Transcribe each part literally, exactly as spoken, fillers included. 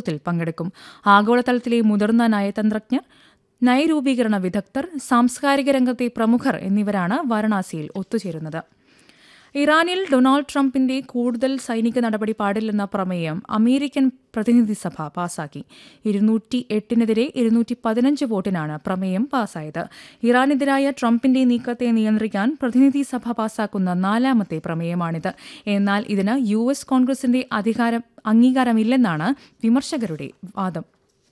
സമ്മേളനത്തിൽ പങ്കെടുക്കും. ആഗോളതലത്തിലെ മുതിർന്ന നയതന്ത്രജ്ഞർ, നയരൂപീകരണ വിദഗ്ധർ, സാംസ്കാരിക രംഗത്തെ പ്രമുഖർ എന്നിവരാണ് വാരണാസിയിൽ ഒത്തുചേരുന്നത്. ഇറാനിൽ ഡൊണാൾഡ് ട്രംപിന്റെ കൂടുതൽ സൈനിക നടപടി പാടില്ലെന്ന പ്രമേയം അമേരിക്കൻ പ്രതിനിധിസഭ പാസാക്കി. ഇരുന്നൂറ്റി എട്ടിനെതിരെ ഇരുന്നൂറ്റി പതിനഞ്ച് വോട്ടിനാണ് പ്രമേയം പാസായത്. ഇറാനെതിരായ ട്രംപിന്റെ നീക്കത്തെ നിയന്ത്രിക്കാൻ പ്രതിനിധിസഭ പാസാക്കുന്ന നാലാമത്തെ പ്രമേയമാണിത്. എന്നാൽ ഇതിന് യു എസ് കോൺഗ്രസിന്റെ അധികാരം അംഗീകാരമില്ലെന്നാണ് വിമർശകരുടെ വാദം.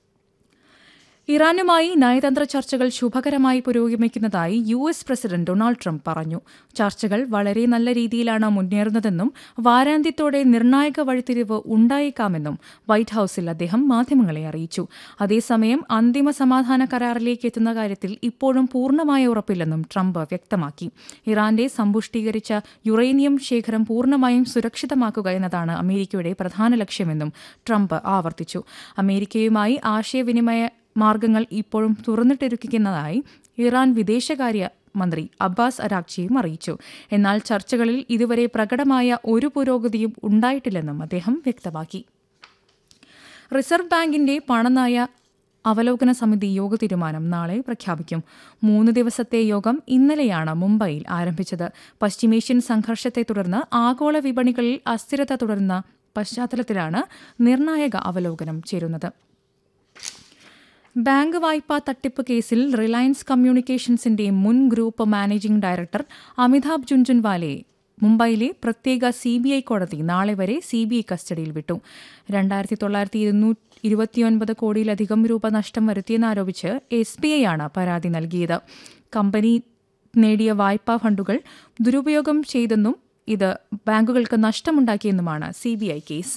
ഇറാനുമായി നയതന്ത്ര ചർച്ചകൾ ശുഭകരമായി പുരോഗമിക്കുന്നതായി U S president Donald Trump പറഞ്ഞു. ചർച്ചകൾ വളരെ നല്ല രീതിയിലാണ് മുന്നേറുന്നതെന്നും വാരാന്ത്യത്തോടെ നിർണായക വഴിത്തിരിവ് ഉണ്ടായേക്കാമെന്നും വൈറ്റ് ഹൌസിൽ അദ്ദേഹം മാധ്യമങ്ങളെ അറിയിച്ചു. അതേസമയം അന്തിമ സമാധാന കരാറിലേക്ക് എത്തുന്ന കാര്യത്തിൽ ഇപ്പോഴും പൂർണ്ണമായ ഉറപ്പില്ലെന്നും ട്രംപ് വ്യക്തമാക്കി. ഇറാന്റെ സമ്പുഷ്ടീകരിച്ച യുറേനിയം ശേഖരം പൂർണ്ണമായും സുരക്ഷിതമാക്കുക എന്നതാണ് അമേരിക്കയുടെ പ്രധാന ലക്ഷ്യമെന്നും ട്രംപ് ആവർത്തിച്ചു. അമേരിക്കയുമായി ആശയവിനിമയ മാർഗങ്ങൾ ഇപ്പോഴും തുറന്നിട്ടിരിക്കുന്നതായി ഇറാൻ വിദേശകാര്യ മന്ത്രി അബ്ബാസ് അരാഗ്ചിയും അറിയിച്ചു. എന്നാൽ ചർച്ചകളിൽ ഇതുവരെ പ്രകടമായ ഒരു പുരോഗതിയും ഉണ്ടായിട്ടില്ലെന്നും അദ്ദേഹം വ്യക്തമാക്കി. റിസർവ് ബാങ്കിന്റെ പണനയ അവലോകന സമിതി യോഗ തീരുമാനം നാളെ പ്രഖ്യാപിക്കും. മൂന്ന് ദിവസത്തെ യോഗം ഇന്നലെയാണ് മുംബൈയിൽ ആരംഭിച്ചത്. പശ്ചിമേഷ്യൻ സംഘർഷത്തെ തുടർന്ന് ആഗോള വിപണികളിൽ അസ്ഥിരത തുടരുന്ന പശ്ചാത്തലത്തിലാണ് നിർണായക അവലോകനം ചേരുന്നത്. ബാങ്ക് വായ്പാ തട്ടിപ്പ് കേസിൽ റിലയൻസ് കമ്മ്യൂണിക്കേഷൻസിന്റെ മുൻ ഗ്രൂപ്പ് മാനേജിംഗ് ഡയറക്ടർ അമിതാഭ് ജുൻജുൻവാലയെ മുംബൈയിലെ പ്രത്യേക സി ബി ഐ കോടതി നാളെ വരെ സി ബി ഐ കസ്റ്റഡിയിൽ വിട്ടു. രണ്ടായിരത്തി തൊള്ളായിരത്തി ഇരുപത്തിയൊൻപത് കോടിയിലധികം രൂപ നഷ്ടം വരുത്തിയെന്നാരോപിച്ച് എസ് ബി ഐ ആണ് പരാതി നൽകിയത്. കമ്പനി നേടിയ വായ്പാ ഫണ്ടുകൾ ദുരുപയോഗം ചെയ്തെന്നും ഇത് ബാങ്കുകൾക്ക് നഷ്ടമുണ്ടാക്കിയെന്നുമാണ് സി ബി ഐ കേസ്.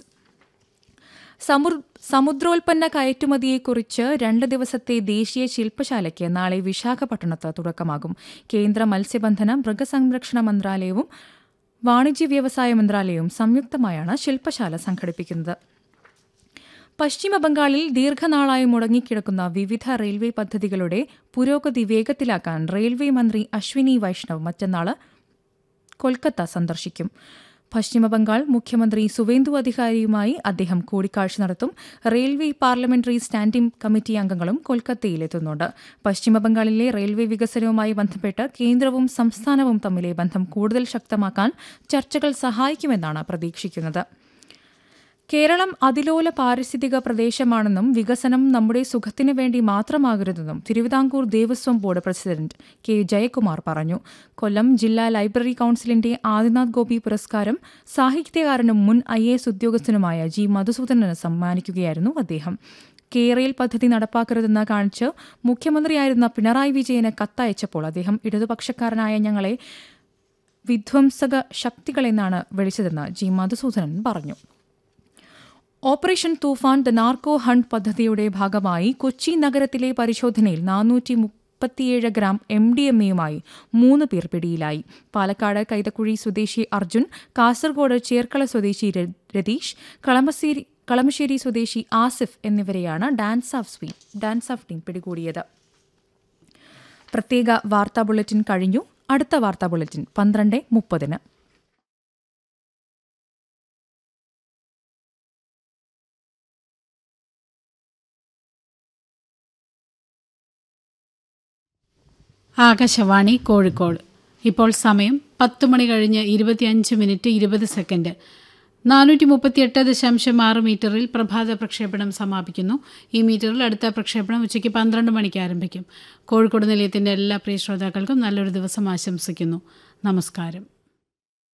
സമുദ്രോൽപ്പന്ന കയറ്റുമതിയെക്കുറിച്ച് രണ്ട് ദിവസത്തെ ദേശീയ ശില്പശാലയ്ക്ക് നാളെ വിശാഖപട്ടണത്ത് തുടക്കമാകും. കേന്ദ്ര മത്സ്യബന്ധന മൃഗസംരക്ഷണ മന്ത്രാലയവും വാണിജ്യ വ്യവസായ മന്ത്രാലയവും സംയുക്തമായാണ് ശില്പശാല സംഘടിപ്പിക്കുന്നത്. പശ്ചിമബംഗാളിൽ ദീർഘനാളായി മുടങ്ങിക്കിടക്കുന്ന വിവിധ റെയിൽവേ പദ്ധതികളുടെ പുരോഗതി വേഗത്തിലാക്കാൻ റെയിൽവേ മന്ത്രി അശ്വിനി വൈഷ്ണവ് മറ്റന്നാൾ കൊൽക്കത്ത സന്ദർശിക്കും. പശ്ചിമബംഗാൾ മുഖ്യമന്ത്രി സുവേന്ദു അധികാരിയുമായി അദ്ദേഹം കൂടിക്കാഴ്ച നടത്തും. റെയിൽവേ പാർലമെന്ററി സ്റ്റാൻഡിംഗ് കമ്മിറ്റി അംഗങ്ങളും കൊൽക്കത്തയിലെത്തുന്നുണ്ട്. പശ്ചിമബംഗാളിലെ റെയിൽവേ വികസനവുമായി ബന്ധപ്പെട്ട് കേന്ദ്രവും സംസ്ഥാനവും തമ്മിലെ ബന്ധം കൂടുതൽ ശക്തമാക്കാൻ ചർച്ചകൾ സഹായിക്കുമെന്നാണ് പ്രതീക്ഷിക്കുന്നത്. കേരളം അതിലോല പാരിസ്ഥിതിക പ്രദേശമാണെന്നും വികസനം നമ്മുടെ സുഖത്തിനു വേണ്ടി മാത്രമാകരുതെന്നും Thiruvithamkoor Devaswom board president K Jayakumar പറഞ്ഞു. കൊല്ലം ജില്ലാ ലൈബ്രറി കൌൺസിലിന്റെ ആദിനാഥ് ഗോപി പുരസ്കാരം സാഹിത്യകാരനും മുൻ I A S ഉദ്യോഗസ്ഥനുമായ G Madhusoodanan സമ്മാനിക്കുകയായിരുന്നു അദ്ദേഹം. കേരയിൽ പദ്ധതി നടപ്പാക്കരുതെന്ന് കാണിച്ച് മുഖ്യമന്ത്രിയായിരുന്ന പിണറായി വിജയന് കത്തയച്ചപ്പോൾ അദ്ദേഹം ഇടതുപക്ഷക്കാരനായ ഞങ്ങളെ വിധ്വംസക ശക്തികളെന്നാണ് വിളിച്ചതെന്ന് ജി മധുസൂദനൻ പറഞ്ഞു. Operation Toofan the narco hunt പദ്ധതിയുടെ ഭാഗമായി കൊച്ചി നഗരത്തിലെ പരിശോധനയിൽ നാനൂറ്റി മുപ്പത്തിയേഴ് ഗ്രാം എം ഡി എം എയുമായി മൂന്ന് പേർ പിടിയിലായി. പാലക്കാട് കൈതക്കുഴി സ്വദേശി അർജുൻ, കാസർഗോഡ് ചേർക്കള സ്വദേശി രതീഷ്, കളമശ്ശേരി കളമശ്ശേരി സ്വദേശി ആസിഫ് എന്നിവരെയാണ് dance of Swee dance of team പിടികൂടിയത്. പ്രത്യേക വാർത്താ ബുള്ളറ്റിൻ കഴിഞ്ഞു. അടുത്ത വാർത്താ ബുള്ളറ്റിൻ പന്ത്രണ്ട് മുപ്പതിന്. ആകാശവാണി കോഴിക്കോട്. ഇപ്പോൾ സമയം പത്ത് മണി കഴിഞ്ഞ് ഇരുപത്തിയഞ്ച് മിനിറ്റ് ഇരുപത് സെക്കൻഡ്. നാനൂറ്റി മുപ്പത്തിയെട്ട് ദശാംശം ആറ് മീറ്ററിൽ പ്രഭാത പ്രക്ഷേപണം സമാപിക്കുന്നു. ഈ മീറ്ററിൽ അടുത്ത പ്രക്ഷേപണം ഉച്ചയ്ക്ക് പന്ത്രണ്ട് മണിക്ക് ആരംഭിക്കും. കോഴിക്കോട് നിലയത്തിൻ്റെ എല്ലാ പ്രിയ ശ്രോതാക്കൾക്കും നല്ലൊരു ദിവസം ആശംസിക്കുന്നു. നമസ്കാരം.